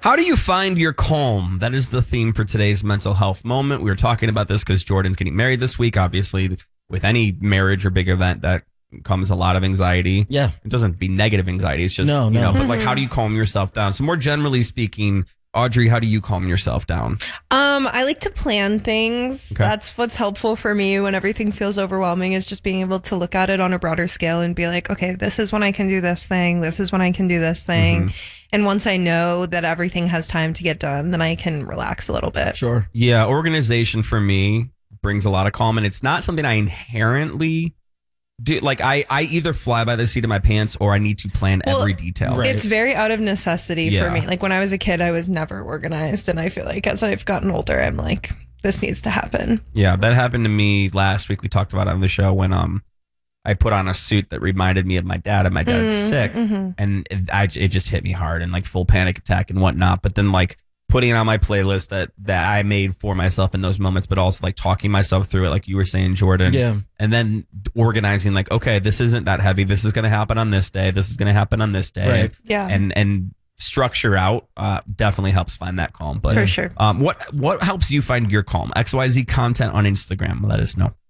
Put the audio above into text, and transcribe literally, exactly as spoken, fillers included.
How do you find your calm? That is the theme for today's mental health moment. We were talking about this because Jordan's getting married this week. Obviously, with any marriage or big event, that comes a lot of anxiety. Yeah. It doesn't be negative anxiety. It's just, No, you no. know, but like, how do you calm yourself down? So more generally speaking, Audrey, how do you calm yourself down? Um, I like to plan things. Okay. That's what's helpful for me when everything feels overwhelming, is just being able to look at it on a broader scale and be like, okay, this is when I can do this thing. This is when I can do this thing. Mm-hmm. And once I know that everything has time to get done, then I can relax a little bit. Sure. Yeah, organization for me brings a lot of calm, and it's not something I inherently do. Like I, I either fly by the seat of my pants or I need to plan Well, every detail. right. It's very out of necessity Yeah. for me. Like when I was a kid, I was never organized. And I feel like as I've gotten older, I'm like, this needs to happen. Yeah, that happened to me last week. We talked about it on the show when um I put on a suit that reminded me of my dad, and my dad's Mm, sick, mhm. and it, I, it just hit me hard and like full panic attack and whatnot. But then like putting it on my playlist that that I made for myself in those moments, but also like talking myself through it, like you were saying, Jordan. Yeah. And then organizing, like, okay, this isn't that heavy. This is going to happen on this day. This is going to happen on this day. Right. Yeah. And and structure out uh, definitely helps find that calm. But For sure. Um, what what helps you find your calm? X Y Z content on Instagram. Let us know.